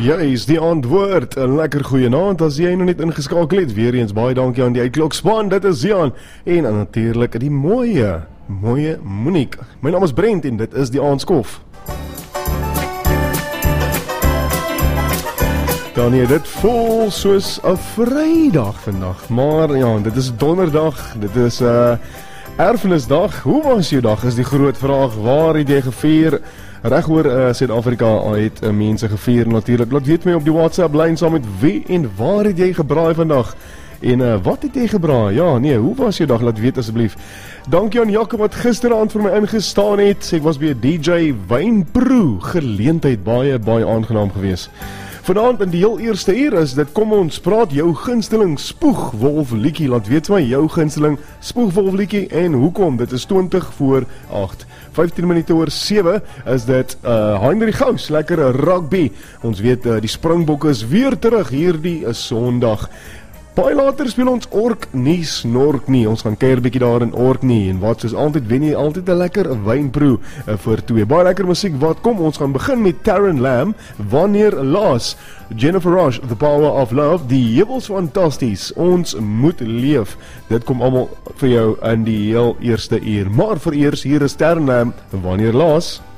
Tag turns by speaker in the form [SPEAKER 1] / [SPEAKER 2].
[SPEAKER 1] juis die antwoord. 'n Lekker goeie aand as jy nog net ingeskakel het. Weer eens baie dankie aan die uitklokspan. Dit is Jan en natuurlik die mooie Monique. My naam is Brent en dit is die aandskof. Dan nee, dit voel soos 'n Vrydag vandag, maar ja, dit is Donderdag, dit is Erfenisdag. Hoe was jou dag is die groot vraag. Waar het jy gevier? Reg oor Suid-Afrika het mense gevier natuurlik. Laat weet my op die WhatsApp lyn saam met wie en waar het jy gebraai vandag? En wat het jy gebraai? Ja, nee, hoe was jou dag? Laat weet asseblief. Dankie aan Jakob wat gisteraand vir my ingestaan het. Ek was by 'n DJ wynproe geleentheid, baie aangenaam geweest. Vanaand in die heel eerste uur is dit kom ons praat jou gunsteling spoegwolf liedjie. Laat weet my jou gunsteling spoegwolf liedjie en hoekom. Dit is 20 voor 8. 15 minute oor 7 is dit Heinrich Gous, lekker rugby. Ons weet die Springbokke is weer terug hierdie Sondag. Baie later speel ons Ork nie Snork nie. Ons gaan kuier bietjie daar in Ork nie. En wat soos altyd wen jy altyd 'n lekker wynproe vir twee. Baie lekker musiek wat kom. Ons gaan begin met Taran Lamb, Wanneer Laas, Jennifer Rush, The Power of Love, die Heuwels fantasties. Ons moet leef. Dit kom almal vir jou in die heel eerste uur. Maar vir eers hier is Taran Lamb, Wanneer Laas.